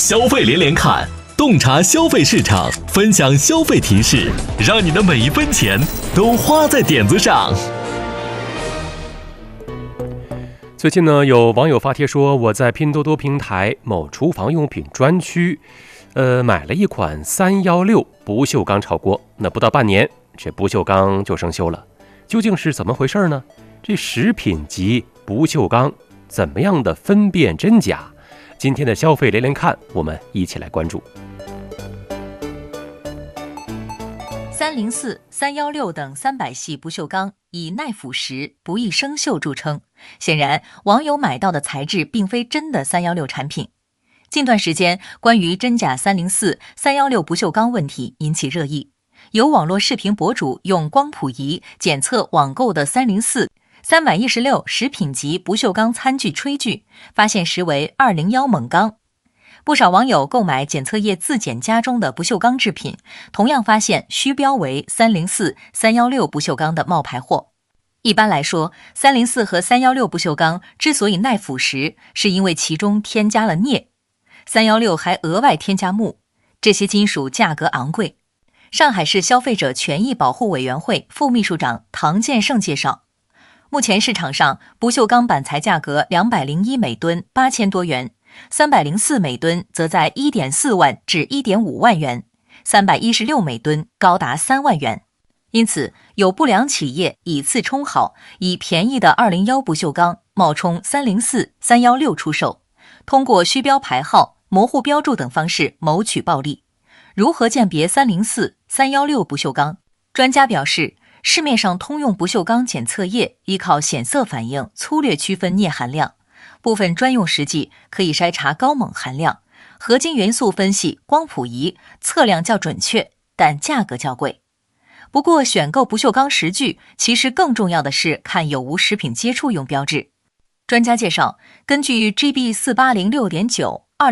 消费连连看，洞察消费市场，分享消费提示，让你的每一分钱都花在点子上。 最近呢，有网友发帖说，我在拼多多平台某厨房用品专区，买了一款316不锈钢炒锅，那不到半年，这不锈钢就生锈了，究竟是怎么回事呢？这食品级不锈钢怎么样的分辨真假？今天的消费连连看，我们一起来关注。 304、316等300系不锈钢以耐腐蚀、不易生锈著称。显然，网友买到的材质并非真的316产品。近段时间，关于真假304、316不锈钢问题引起热议。有网络视频博主用光谱仪检测网购的304、316食品级不锈钢餐具炊具，发现实为201锰钢。不少网友购买检测液自检家中的不锈钢制品，同样发现虚标为304、316不锈钢的冒牌货。一般来说，304和316不锈钢之所以耐腐蚀，是因为其中添加了镍，316还额外添加钼，这些金属价格昂贵。上海市消费者权益保护委员会副秘书长唐建胜介绍，目前市场上不锈钢板材价格201每吨8000多元，304每吨则在1.4万至1.5万元，316每吨高达3万元。因此，有不良企业以次充好，以便宜的201不锈钢冒充304、316出售，通过虚标牌号、模糊标注等方式谋取暴利。如何鉴别304、316不锈钢？专家表示，市面上通用不锈钢检测液依靠显色反应粗略区分镍含量，部分专用试剂可以筛查高锰含量，合金元素分析光谱仪测量较准确，但价格较贵。不过，选购不锈钢食具其实更重要的是看有无食品接触用标志。专家介绍，根据 GB 480 6.9